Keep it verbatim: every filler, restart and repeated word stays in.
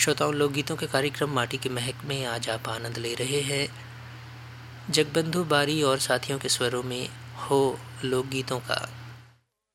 श्रोताओं, लोकगीतों के कार्यक्रम माटी की महक में आज आप आनंद ले रहे हैं जगबंधु बारी और साथियों के स्वरों में हो लोकगीतों का।